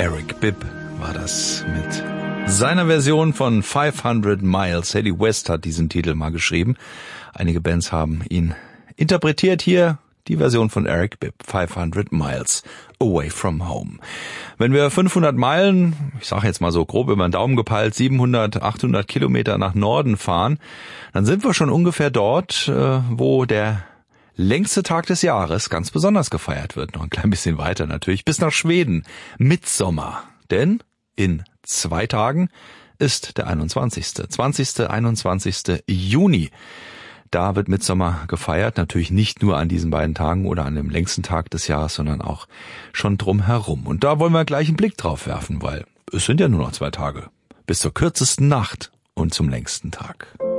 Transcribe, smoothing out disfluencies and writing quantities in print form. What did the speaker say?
Eric Bibb war das mit seiner Version von 500 Miles. Hedy West hat diesen Titel mal geschrieben. Einige Bands haben ihn interpretiert. Hier die Version von Eric Bibb, 500 Miles Away from Home. Wenn wir 500 Meilen, ich sage jetzt mal so grob über den Daumen gepeilt, 700, 800 Kilometer nach Norden fahren, dann sind wir schon ungefähr dort, wo der längste Tag des Jahres ganz besonders gefeiert wird. Noch ein klein bisschen weiter natürlich, bis nach Schweden. Mittsommer. Denn in 2 Tagen ist der 21. Juni. Da wird Mittsommer gefeiert. Natürlich nicht nur an diesen beiden Tagen oder an dem längsten Tag des Jahres, sondern auch schon drumherum. Und da wollen wir gleich einen Blick drauf werfen, weil es sind ja nur noch 2 Tage. Bis zur kürzesten Nacht und zum längsten Tag.